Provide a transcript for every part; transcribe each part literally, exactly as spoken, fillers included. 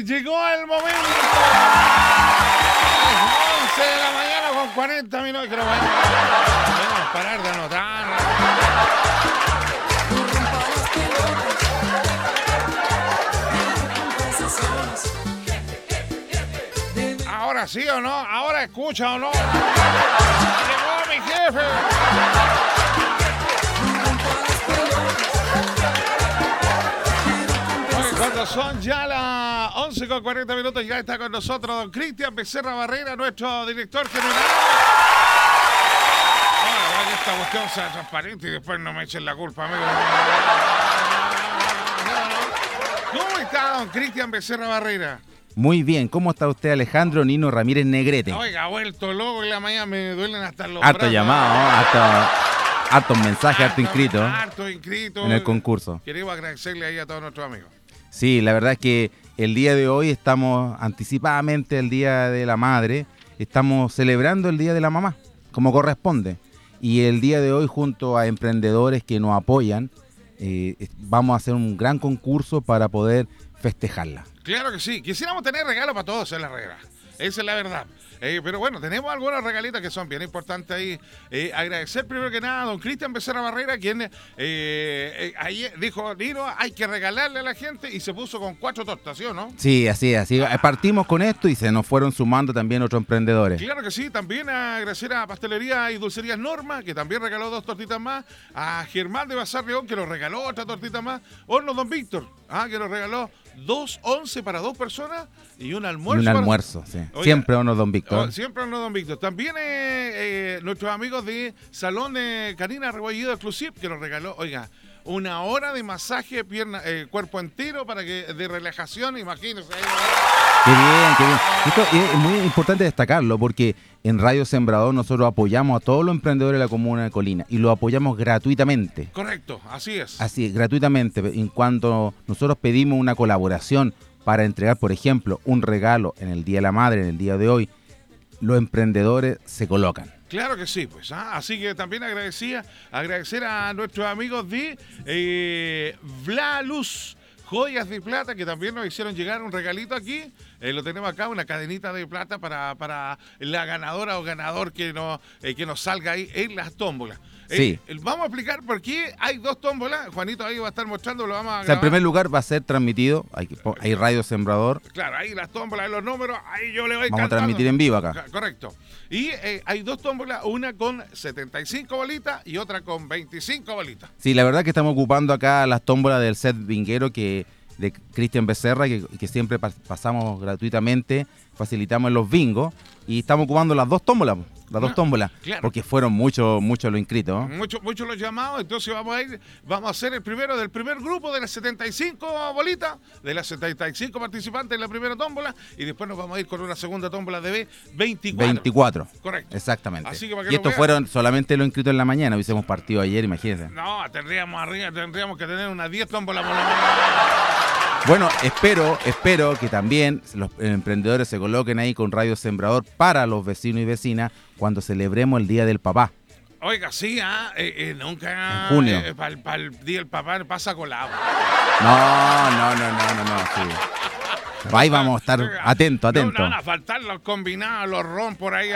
llegó el momento. once de la mañana con cuarenta minutos. Que no vayamos a parar de anotar. Ahora sí o no, ahora escucha o no. Llegó mi jefe. Cuando son ya las once con cuarenta minutos, ya está con nosotros don Cristian Becerra Barrera, nuestro director general. Ahora, que esta cuestión sea transparente y después no me echen la culpa, amigo. ¿Cómo está don Cristian Becerra Barrera? Muy bien, ¿cómo está usted, Alejandro Nino Ramírez Negrete? Oiga, ha vuelto loco en la mañana, me duelen hasta los harto brazos. llamado, harto, harto mensaje, harto, harto inscrito. Harto inscrito. En el concurso. Queremos agradecerle ahí a todos nuestros amigos. Sí, la verdad es que el día de hoy estamos anticipadamente el Día de la Madre, estamos celebrando el Día de la Mamá, como corresponde. Y el día de hoy, junto a emprendedores que nos apoyan, eh, vamos a hacer un gran concurso para poder festejarla. Claro que sí, quisiéramos tener regalos para todos en la regla. Esa es la verdad. Eh, pero bueno, tenemos algunas regalitas que son bien importantes ahí. Eh, agradecer primero que nada a don Cristian Becerra Barrera, quien eh, eh, ahí dijo, Nino, hay que regalarle a la gente, y se puso con cuatro tortas, ¿sí o no? Sí, así es, así. Ah. Partimos con esto y se nos fueron sumando también otros emprendedores. Claro que sí, también agradecer a Pastelería y Dulcerías Norma, que también regaló dos tortitas más, a Germán de Bazar León, que nos regaló otra tortita más, Horno Don Víctor, ah, que nos regaló dos once para dos personas y un almuerzo. Y un almuerzo, para... sí. Oiga, siempre Horno Don Víctor. Siempre Horno Don Víctor. También eh, eh, nuestros amigos de Salón de Karina Rebollido Exclusive, que nos regaló, oiga, una hora de masaje, pierna, eh, cuerpo entero, para que de relajación, imagínense. Qué bien, qué bien. Esto es muy importante destacarlo, porque en Radio Sembrador nosotros apoyamos a todos los emprendedores de la comuna de Colina y lo apoyamos gratuitamente. Correcto, así es. Así es, gratuitamente. En cuanto nosotros pedimos una colaboración para entregar, por ejemplo, un regalo en el Día de la Madre, en el día de hoy, los emprendedores se colocan. Claro que sí, pues. ¿ah? Así que también agradecía, agradecer a nuestros amigos de eh, Vlaluz Joyas de Plata, que también nos hicieron llegar un regalito aquí. Eh, lo tenemos acá, una cadenita de plata para, para la ganadora o ganador que nos, eh, que nos salga ahí en las tómbolas. Sí. Eh, vamos a explicar por qué hay dos tómbolas. Juanito ahí va a estar mostrando, lo vamos a grabar. O sea, en primer lugar va a ser transmitido, hay, hay Radio Sembrador. Claro, ahí las tómbolas, los números, ahí yo le voy Vamos cantando. a transmitir en vivo acá. Correcto. Y eh, hay dos tómbolas, una con setenta y cinco bolitas y otra con veinticinco bolitas. Sí, la verdad que estamos ocupando acá las tómbolas del set vinguero que de Cristian Becerra, que, que siempre pas, pasamos gratuitamente, facilitamos en los bingos, y estamos ocupando las dos tómbolas, las dos tómbolas, claro, porque fueron muchos muchos los inscritos. Muchos muchos los llamados, entonces vamos a ir, vamos a ser el primero del primer grupo de las setenta y cinco bolitas, de las setenta y cinco participantes en la primera tómbola, y después nos vamos a ir con una segunda tómbola de veinticuatro. veinticuatro. Correcto. Exactamente. Así que para que y estos fueron solamente los inscritos en la mañana, hubiésemos partido ayer, imagínense. No, tendríamos arriba, tendríamos que tener unas diez tómbolas por lo menos. Bueno, espero, espero que también los emprendedores se coloquen ahí con Radio Sembrador para los vecinos y vecinas cuando celebremos el Día del Papá. Oiga, sí, ¿ah? eh, eh, nunca... En junio. Eh, para pa el Día del Papá pasa colado. No, no, no, no, no, no, sí. Ahí vamos a estar atentos, atentos. No, no van a faltar los combinados, los ron por ahí.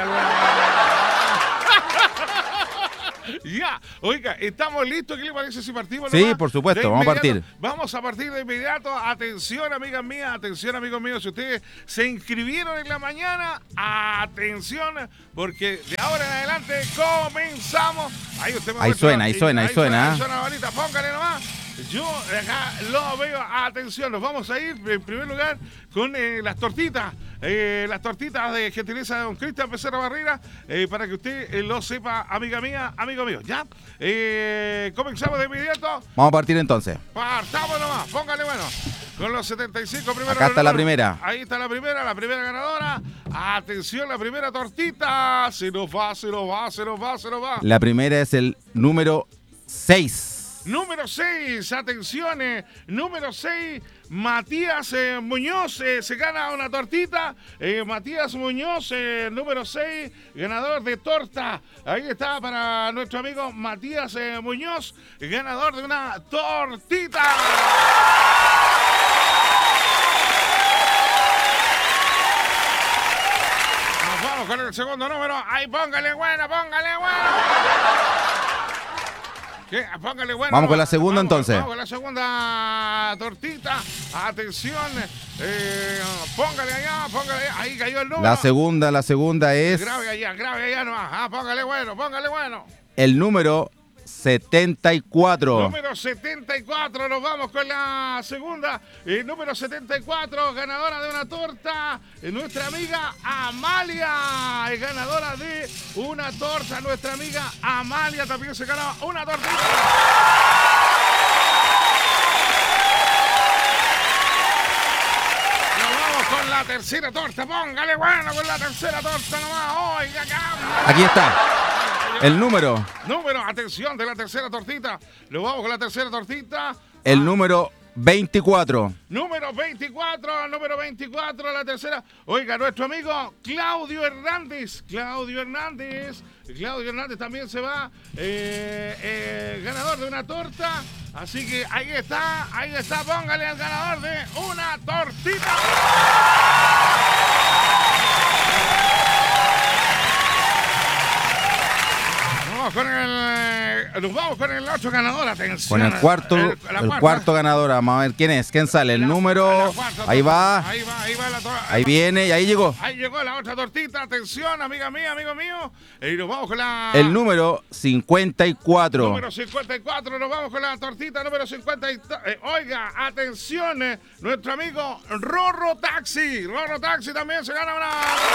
Ya, oiga, ¿estamos listos? ¿Qué le parece si partimos? Sí, nomás? Por supuesto, vamos a partir. Vamos a partir de inmediato. Atención, amigas mías, atención, amigos míos. Si ustedes se inscribieron en la mañana, atención, porque de ahora en adelante comenzamos. Ahí, usted me ahí suena, ahí suena, ahí suena. Ahí suena, bonita, póngale nomás. Yo acá lo veo, atención, nos vamos a ir en primer lugar con eh, las tortitas, eh, las tortitas de gentileza de don Cristian Becerra Barrera, eh, para que usted eh, lo sepa, amiga mía, amigo mío, ¿ya? Eh, comenzamos de inmediato. Vamos a partir entonces. Partamos nomás, póngale bueno, con los setenta y cinco primeros. Acá está la primera. Ahí está la primera, la primera ganadora. Atención, la primera tortita, se nos va, se nos va, se nos va, se nos va. La primera es el número seis. Número seis, atención, eh, número seis, Matías eh, Muñoz eh, se gana una tortita. Eh, Matías Muñoz, eh, número seis, ganador de torta. Ahí está para nuestro amigo Matías eh, Muñoz, ganador de una tortita. el segundo número. Ahí, póngale bueno, póngale bueno. ¿Qué? Póngale bueno. Vamos con la segunda vamos, entonces. Vamos con la segunda tortita. Atención. Eh, póngale allá, póngale allá. Ahí cayó el número. La segunda, la segunda es Grave allá, grave allá nomás. Ah, póngale bueno, póngale bueno. el número setenta y cuatro. Número setenta y cuatro, nos vamos con la segunda. El número setenta y cuatro, ganadora de una torta, nuestra amiga Amalia. Es ganadora de una torta, nuestra amiga Amalia también se ganó una tortita. Con la tercera torta, póngale bueno con la tercera torta nomás. Oiga, acá. Aquí está. El número. Número, atención de la tercera tortita. Lo vamos con la tercera tortita. El ah. número veinticuatro. Número veinticuatro, número veinticuatro, la tercera. Oiga, nuestro amigo Claudio Hernández. Claudio Hernández. Claudio Hernández también se va. Eh, eh, ganador de una torta. Así que ahí está, ahí está. Póngale al ganador de una tortita. Vamos con el, nos vamos con el otro ganador, atención. Con el cuarto, el, el cuarto ganador. Vamos a ver quién es, quién sale. El la, número. La cuarta, ahí va. Ahí va, ahí va la torta. Ahí viene y ahí llegó. Ahí llegó la otra tortita. Atención, amiga mía, amigo mío. Y nos vamos con la. El número cincuenta y cuatro. Número cincuenta y cuatro, nos vamos con la tortita número cincuenta y cuatro. Eh, oiga, atención, eh, nuestro amigo Rorro Taxi. Rorro Taxi también se gana una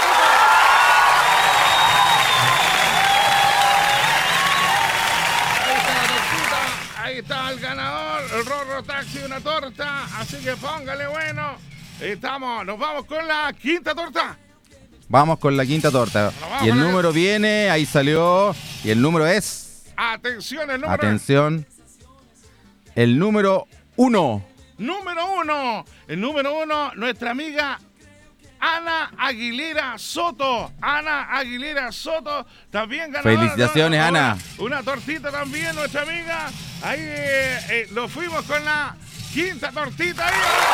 tortita. Ahí está el ganador, el Rorro Taxi, una torta. Así que póngale bueno. Estamos, nos vamos con la quinta torta. Vamos con la quinta torta. Y el número viene, ahí salió. Y el número es. Atención, el número. Atención. El número uno. Número uno. El número uno, nuestra amiga Ana Aguilera Soto. Ana Aguilera Soto, también ganadora. Felicitaciones, una, Ana. Una tortita también, nuestra amiga. Ahí eh, eh, lo fuimos con la quinta tortita. Ahí.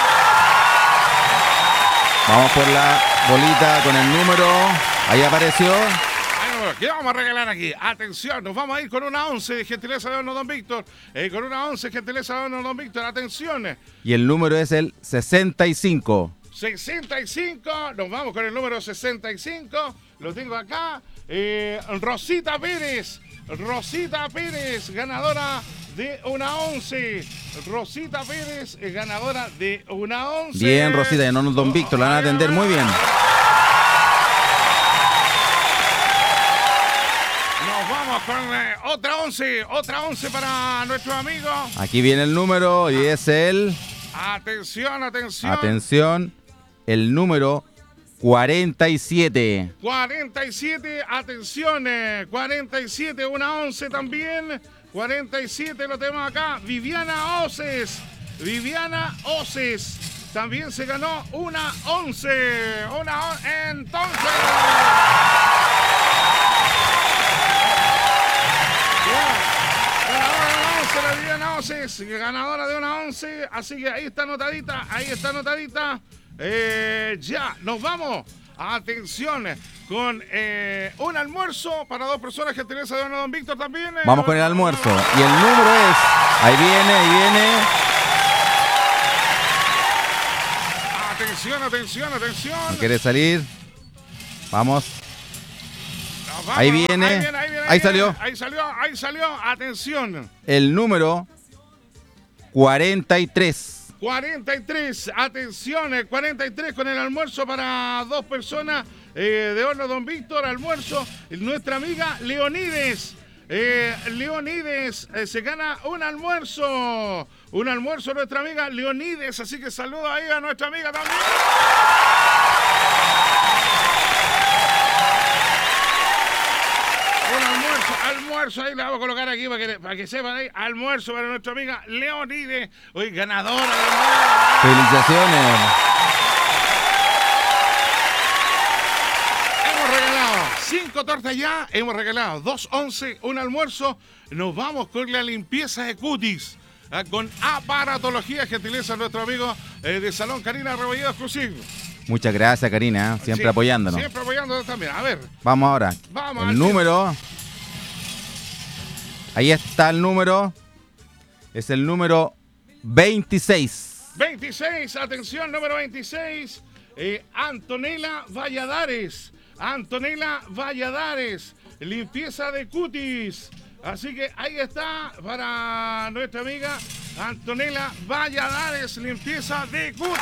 Vamos por la bolita con el número. Ahí apareció. ¿Qué vamos a regalar aquí? Atención, nos vamos a ir con una once de gentileza de Horno Don Víctor. Eh, con una once de gentileza de Horno Don Víctor. Atención. Y el número es el sesenta y cinco. sesenta y cinco, nos vamos con el número sesenta y cinco, lo tengo acá, eh, Rosita Pérez, Rosita Pérez, ganadora de una once, Rosita Pérez, eh, ganadora de una once. Bien, Rosita, no nos Don Víctor, la van a atender muy bien. Nos vamos con eh, otra once, otra once para nuestro amigo. Aquí viene el número y es el... Atención, atención. Atención. El número cuarenta y siete. cuarenta y siete, atención, eh, cuarenta y siete, una once también. cuarenta y siete lo tenemos acá. Viviana Oces. Viviana Oces. También se ganó una once. Una on entonces. Ganadora de una once, la Viviana Oces. Ganadora de una once. Así que ahí está anotadita. Ahí está anotadita. Eh, ya, nos vamos. Atención, con eh, un almuerzo para dos personas, gentileza de Don Víctor también. Eh, Vamos con el almuerzo. Y el número es. Ahí viene, ahí viene. Atención, atención, atención. ¿No quiere salir? Vamos. Vamos. Ahí viene. Ahí, viene, ahí, viene, ahí, ahí viene. salió. Ahí salió, ahí salió. Atención. El número cuarenta y tres. cuarenta y tres, atención, el cuarenta y tres con el almuerzo para dos personas eh, de Horno Don Víctor, almuerzo, nuestra amiga Leonides, eh, Leonides eh, se gana un almuerzo, un almuerzo nuestra amiga Leonides, así que saludo ahí a nuestra amiga también. Un almuerzo, almuerzo, ahí la vamos a colocar aquí para que, para que sepan ahí, almuerzo para nuestra amiga Leonides, hoy ganadora de... Felicitaciones. Hemos regalado cinco tortas ya, hemos regalado dos once, un almuerzo, nos vamos con la limpieza de cutis, ¿eh? Con aparatología, gentileza nuestro amigo eh, de Salón Karina Rebolledo Exclusivo. Muchas gracias, Karina, ¿eh? siempre Sí, apoyándonos. Siempre apoyándonos también. A ver. Vamos ahora. Vamos el al número. Ahí está el número. Es el número veintiséis. veintiséis, atención, número veintiséis. Eh, Antonella Valladares. Antonella Valladares. Limpieza de cutis. Así que ahí está para nuestra amiga Antonella Valladares, limpieza de cutis.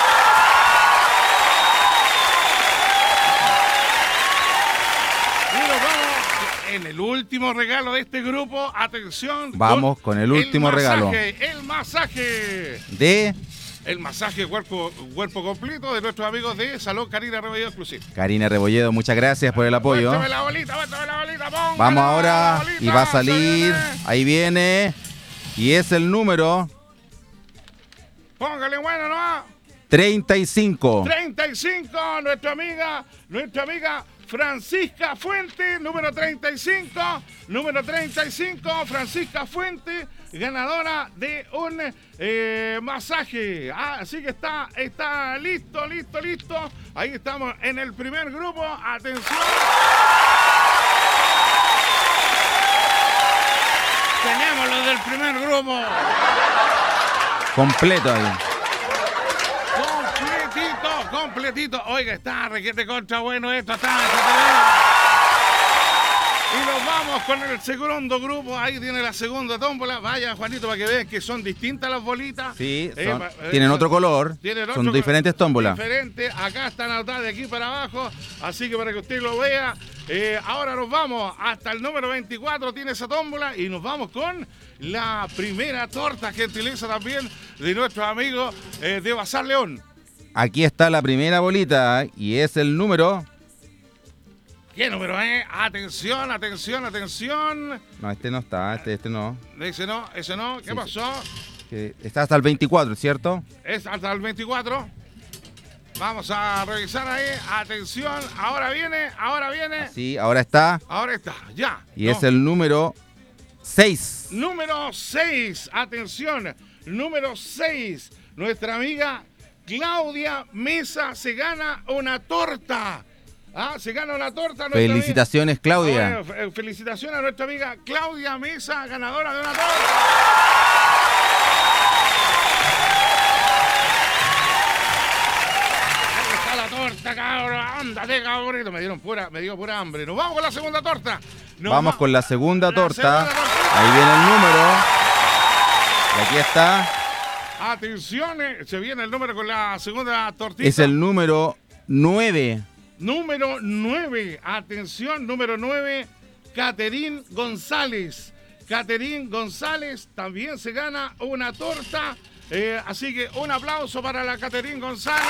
Y nos vamos en el último regalo de este grupo. Atención. Vamos con, con el último el masaje, regalo. El masaje. De El masaje cuerpo, cuerpo completo de nuestros amigos de Salón Karina Rebolledo Exclusive. Karina Rebolledo, muchas gracias por el apoyo. Muéstrame la bolita, muéstrame la bolita, póngala, Vamos ahora la bolita, y va a se salir. viene. Ahí viene. Y es el número Póngale bueno, ¿no? treinta y cinco. treinta y cinco, nuestra amiga, nuestra amiga Francisca Fuente, número treinta y cinco, número treinta y cinco, Francisca Fuente, ganadora de un eh, masaje. Ah, así que está, está listo, listo, listo. Ahí estamos en el primer grupo. Atención. Tenemos los del primer grupo. Completo ahí. Completito, completito. Oiga, está requete contra bueno esto, está. Y nos vamos con el segundo grupo. Ahí tiene la segunda tómbola. Vaya, Juanito, para que vean que son distintas las bolitas. Sí, Eh, son- pa- eh, tienen son- otro color. tienen Son otro diferentes tómbolas. Diferentes. Acá están anotadas de aquí para abajo. Así que para que usted lo vea. Eh, ahora nos vamos hasta el número veinticuatro. Tiene esa tómbola. Y nos vamos con la primera torta, gentileza también de nuestros amigos eh, de Bazar León. Aquí está la primera bolita y es el número. ¿Qué número es? Atención, atención, atención. No, este no está, este, este no. Ese no, ese no. ¿Qué Sí, pasó? Que está hasta el veinticuatro, ¿cierto? Es hasta el veinticuatro. Vamos a revisar ahí. Atención. Ahora viene, ahora viene. Sí, ahora está. Ahora está, ya. Y No. es el número seis. Número seis. Atención. Número seis. Nuestra amiga Claudia Mesa se gana una torta. Ah, se gana una torta. nuestra Felicitaciones, amiga- Claudia. Ah, bueno, fe- felicitaciones a nuestra amiga Claudia Mesa, ganadora de una torta. Ahí está la torta, cabrón. Ándate, cabrón. Me dieron pura, me dio pura hambre. Nos vamos con la segunda torta. Nos Vamos va- con la segunda la torta. segunda tortita. Ahí viene el número. Y aquí está. Atención, eh, se viene el número con la segunda tortita. Es el número nueve. Número nueve. Atención, número nueve. Caterín González. Caterín González también se gana una torta. Eh, así que un aplauso para la Caterín González.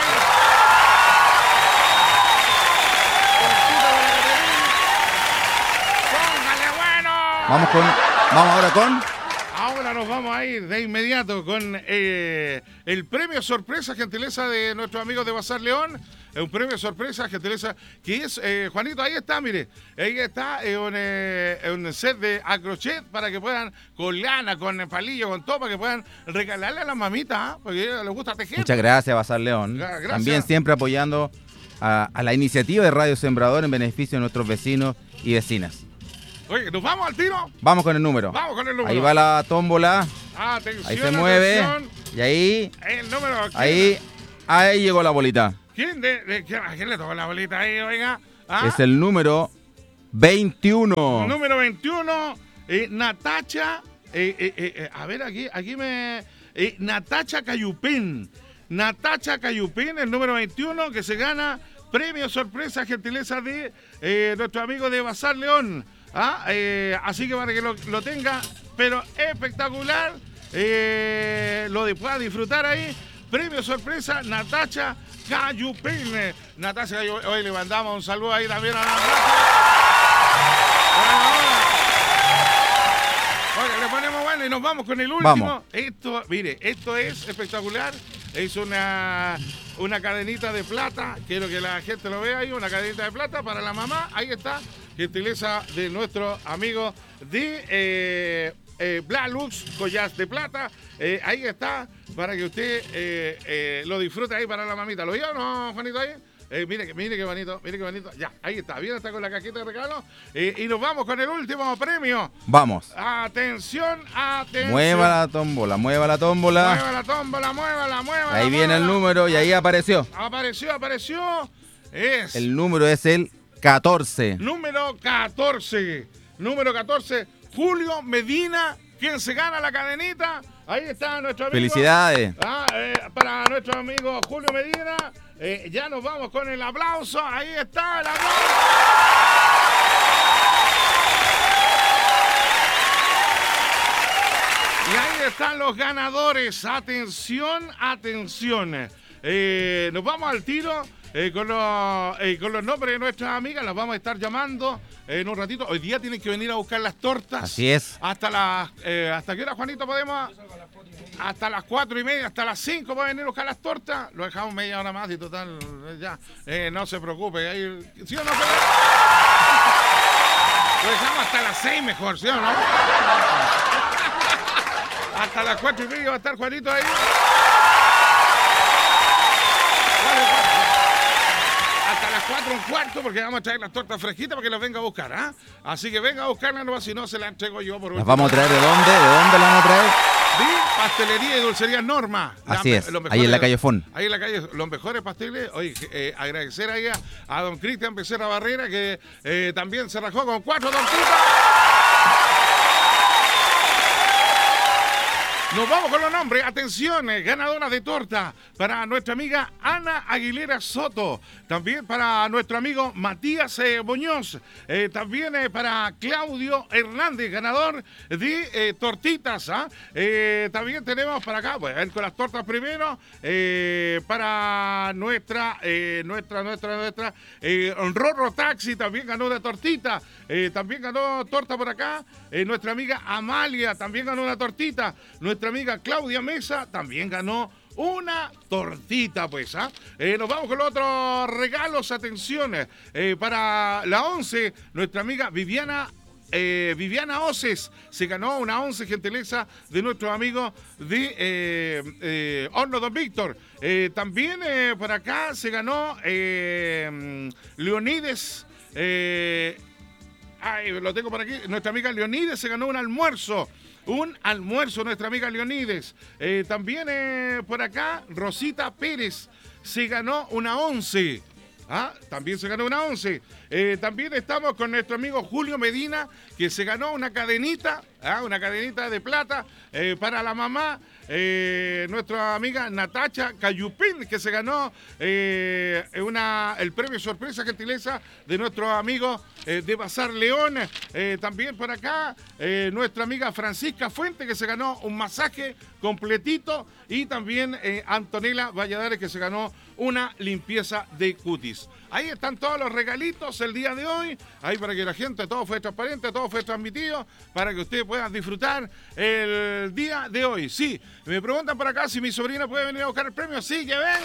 Tortita para Caterín. ¡Póngale bueno! Vamos con. Vamos ahora con. Ahora nos vamos a ir de inmediato con eh, el premio sorpresa, gentileza de nuestros amigos de Bazar León. Es un premio sorpresa, gentileza, que es, eh, Juanito, ahí está, mire, ahí está eh, un, eh, un set de a crochet para que puedan, con lana, con palillo, con todo, para que puedan regalarle a las mamitas, ¿ah? Porque a ellas les gusta tejer. Muchas gracias, Bazar León. Gra- gracias. También siempre apoyando a, a la iniciativa de Radio Sembrador en beneficio de nuestros vecinos y vecinas. Oye, ¿nos vamos al tiro? Vamos con el número. Vamos con el número. Ahí va la tómbola. Atención, Ahí se mueve. atención. Y ahí. El número. ¿quién- Ahí. Ahí llegó la bolita. ¿Quién, de, de- quién, ¿a quién le tocó la bolita ahí, oiga? ¿Ah? Es el número veintiuno. Número veintiuno, eh, Natacha, eh, eh, eh, eh, a ver, aquí, aquí me... eh, Natacha Cayupén. Natacha Cayupén, el número veintiuno, que se gana premio sorpresa, gentileza de eh, nuestro amigo de Bazar León. ¿Ah? Eh, así que para que lo, lo tenga, pero espectacular, eh, lo de, pueda disfrutar ahí. Premio sorpresa, Natacha Cayupén. Natacha Cayupén, hoy le mandamos un saludo ahí también a Natacha. Oye, le ponemos bueno y nos vamos con el último. Vamos. Esto, mire, esto es espectacular. Es una, una cadenita de plata. Quiero que la gente lo vea ahí. Una cadenita de plata para la mamá. Ahí está. Gentileza de nuestro amigo de eh, eh, Blalux, Joyas de Plata. Eh, ahí está, para que usted eh, eh, lo disfrute ahí para la mamita. ¿Lo vio o no, Juanito, ahí? Eh, mire, mire qué bonito, mire qué bonito. Ya, ahí está, bien, está con la cajita de regalo. Eh, y nos vamos con el último premio. Vamos. Atención, atención. Mueva la tómbola, mueva la tómbola. Mueva la tómbola, muévala, muévala. Ahí viene el número y ahí apareció. Apareció, apareció. Es. El número es el catorce. Número catorce. Número catorce. Julio Medina, quien se gana la cadenita. Ahí está nuestro amigo. Felicidades. Ah, eh, para nuestro amigo Julio Medina. Eh, ya nos vamos con el aplauso. Ahí está el aplauso. Y ahí están los ganadores. Atención, atención. Eh, nos vamos al tiro eh, con, los, eh, con los nombres de nuestras amigas. Las vamos a estar llamando en un ratito. Hoy día tienen que venir a buscar las tortas. Así es. Hasta las... Eh, ¿Hasta qué hora, Juanito, podemos...? Hasta las cuatro y media, hasta las cinco pueden venir a buscar las tortas. Lo dejamos media hora más y total, ya. Eh, no se preocupe. Ahí, ¿sí o no? Lo dejamos hasta las seis mejor, ¿sí o no? Hasta las cuatro y media va a estar Juanito ahí. Hasta las cuatro un cuarto, porque vamos a traer las tortas fresquitas para que las venga a buscar, ¿ah? ¿eh? Así que venga a buscarlas, no, si no se las entrego yo por último. ¿Las vamos a traer de dónde? ¿De dónde las vamos a traer? De Pastelería y Dulcería Norma. Así la, es, mejores, ahí en la calle Fon. Ahí en la calle, los mejores pasteles. Oye, eh, agradecer ahí a, a don Cristian Becerra Barrera, que eh, también se rajó con cuatro tortitas. Nos vamos con los nombres. Atención, eh, ganadora de torta para nuestra amiga Ana Aguilera Soto. También para nuestro amigo Matías eh, Muñoz. Eh, también eh, para Claudio Hernández, ganador de eh, tortitas. ¿ah? Eh, también tenemos para acá, voy a ver con las tortas primero. Eh, para nuestra, eh, nuestra, nuestra, nuestra eh, Rorro Taxi también ganó una tortita. Eh, también ganó torta por acá. Eh, nuestra amiga Amalia también ganó una tortita. Nuestra amiga Claudia Mesa también ganó una tortita, pues. ¿ah? Eh, nos vamos con los otros regalos. Atención, eh, para la once, nuestra amiga Viviana eh, Viviana Oces se ganó una once gentileza de nuestros amigos de eh, eh, Horno Don Víctor. Eh, también eh, por acá se ganó eh, Leonides. Eh, ay, lo tengo por aquí. Nuestra amiga Leonides se ganó un almuerzo. Un almuerzo, nuestra amiga Leonides. Eh, también eh, por acá, Rosita Pérez se ganó una once. ¿Ah? También se ganó una once. Eh, también estamos con nuestro amigo Julio Medina, que se ganó una cadenita, ¿ah? Una cadenita de plata eh, para la mamá. Eh, nuestra amiga Natacha Cayupín, que se ganó eh, una, el premio sorpresa gentileza de nuestro amigo eh, de Bazar León. Eh, también por acá, eh, nuestra amiga Francisca Fuente, que se ganó un masaje completito. Y también eh, Antonella Valladares, que se ganó una limpieza de cutis. Ahí están todos los regalitos el día de hoy. Ahí para que la gente, todo fue transparente, todo fue transmitido, para que ustedes puedan disfrutar el día de hoy. Sí, me preguntan por acá si mi sobrina puede venir a buscar el premio. Sí, que vengan.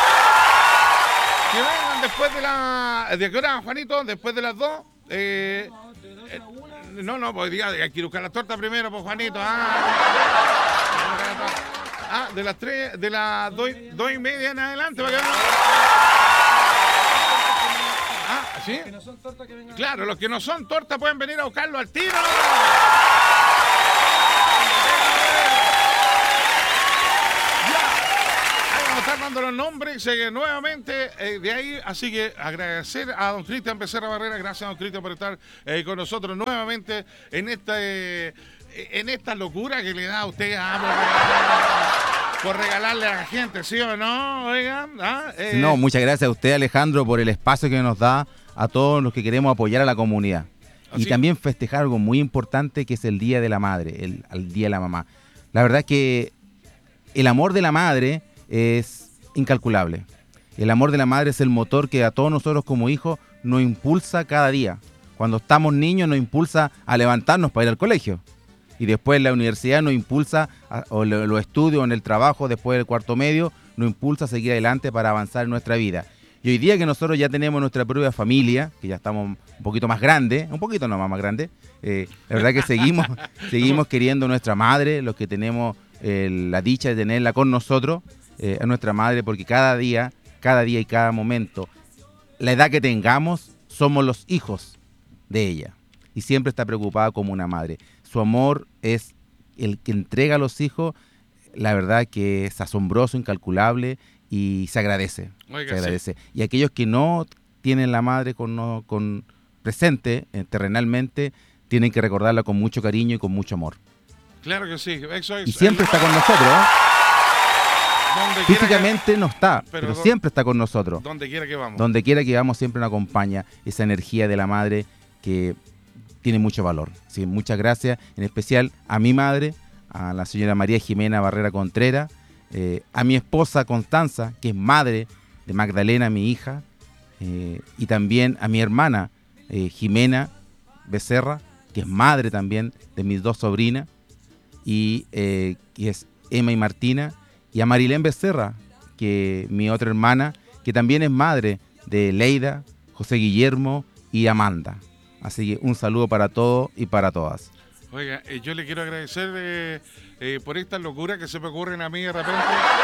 Que vengan después de la... ¿De qué hora, Juanito? Después de las dos. Eh, eh, no, no, pues día hay que buscar la torta primero, pues, Juanito. Ah, ah de las tres, de las dos, dos y media en adelante. Para que... Ah, ¿sí? Los que no son tortas que vengan. Claro, los que no son tortas pueden venir a buscarlo al tiro. Estar dando los nombres eh, nuevamente eh, de ahí, así que agradecer a don Cristian Becerra Barrera, gracias a don Cristian por estar eh, con nosotros nuevamente en esta eh, en esta locura que le da a usted a, por, por regalarle a la gente, ¿sí o no? Oigan, ¿ah? eh, no, muchas gracias a usted, Alejandro, por el espacio que nos da a todos los que queremos apoyar a la comunidad. Y también festejar algo muy importante, que es el Día de la Madre, el, el Día de la Mamá. La verdad es que el amor de la madre es incalculable. El amor de la madre es el motor que a todos nosotros como hijos nos impulsa cada día. Cuando estamos niños nos impulsa a levantarnos para ir al colegio. Y después en la universidad nos impulsa, a, o los estudios, en el trabajo, después del cuarto medio, nos impulsa a seguir adelante para avanzar en nuestra vida. Y hoy día que nosotros ya tenemos nuestra propia familia, que ya estamos un poquito más grandes, un poquito nomás más grande, eh, la verdad que seguimos, seguimos queriendo a nuestra madre, los que tenemos eh, la dicha de tenerla con nosotros, eh, a nuestra madre, porque cada día, cada día y cada momento, la edad que tengamos, somos los hijos de ella. Y siempre está preocupada como una madre. Su amor es el que entrega a los hijos, la verdad que es asombroso, incalculable, y se agradece. Oiga, se agradece. sí. Y aquellos que no tienen la madre con, no, con presente eh, terrenalmente, tienen que recordarla con mucho cariño y con mucho amor. Claro que sí. Eso es, Y siempre el, está con nosotros, ¿eh? donde Físicamente quiera no está, pero pero, do- siempre está con nosotros. que, donde quiera que vamos. Donde quiera que vamos siempre nos acompaña esa energía de la madre que tiene mucho valor. Sí, muchas gracias, en especial a mi madre, a la señora María Jimena Barrera Contreras, eh, a mi esposa Constanza, que es madre de Magdalena, mi hija, eh, y también a mi hermana eh, Jimena Becerra, que es madre también de mis dos sobrinas, y eh, que es Emma y Martina, y a Marilén Becerra, que mi otra hermana, que también es madre de Leida, José Guillermo y Amanda. Así que un saludo para todos y para todas. Oiga, eh, yo le quiero agradecer eh, eh, por estas locuras que se me ocurren a mí de repente.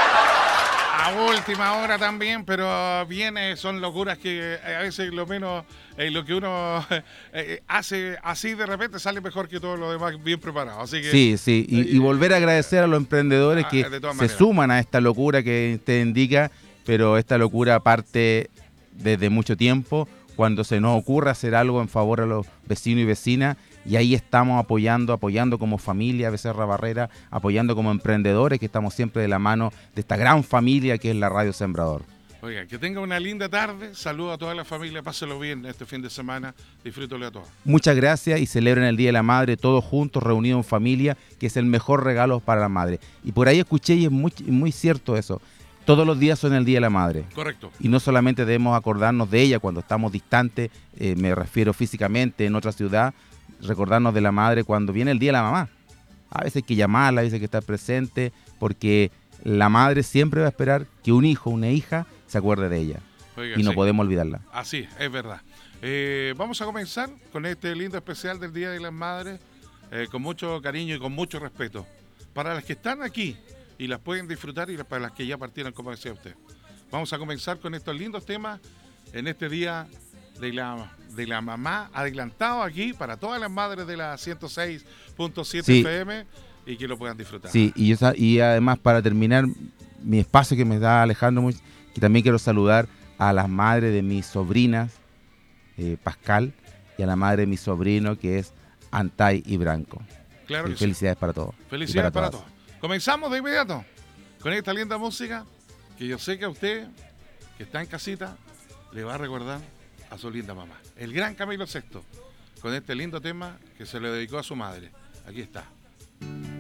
A última hora también, pero bien, eh, son locuras que eh, a veces lo menos, eh, lo que uno eh, hace así de repente sale mejor que todo lo demás bien preparado. Así que, Sí, sí, y, y volver a agradecer a los emprendedores ah, que de todas se maneras. suman a esta locura que usted indica, pero esta locura parte desde mucho tiempo, cuando se nos ocurre hacer algo en favor a los vecinos y vecinas, y ahí estamos apoyando, apoyando como familia Becerra Barrera, apoyando como emprendedores, que estamos siempre de la mano de esta gran familia que es la Radio Sembrador. Oiga, que tenga una linda tarde, saludo a toda la familia, páselo bien este fin de semana, disfrútelo a todos. Muchas gracias y celebren el Día de la Madre todos juntos, reunidos en familia, que es el mejor regalo para la madre. Y por ahí escuché y es muy, muy cierto eso. Todos los días son el Día de la Madre. Correcto. Y no solamente debemos acordarnos de ella cuando estamos distantes, eh, me refiero físicamente en otra ciudad, recordarnos de la madre cuando viene el Día de la Mamá. A veces hay que llamarla, a veces hay que estar presente, porque la madre siempre va a esperar que un hijo, una hija, se acuerde de ella. Oiga, Y no sí. podemos olvidarla. Así, es verdad. Eh, vamos a comenzar con este lindo especial del Día de las Madres, eh, con mucho cariño y con mucho respeto. Para las que están aquí y las pueden disfrutar y para las que ya partieron, como decía usted. Vamos a comenzar con estos lindos temas en este Día de la, de la Mamá, adelantado aquí para todas las madres de la ciento seis punto siete Sí. F M y que lo puedan disfrutar. Sí, y, esa, y además para terminar mi espacio que me da Alejandro, muy- que también quiero saludar a las madres de mis sobrinas, eh, Pascal, y a la madre de mi sobrino que es Antay y Branco. Claro Y que sí. felicidades para todos. y Felicidades para, todas. todos. Comenzamos de inmediato con esta linda música que yo sé que a usted, que está en casita, le va a recordar a su linda mamá. El gran Camilo Sexto, con este lindo tema que se le dedicó a su madre. Aquí está.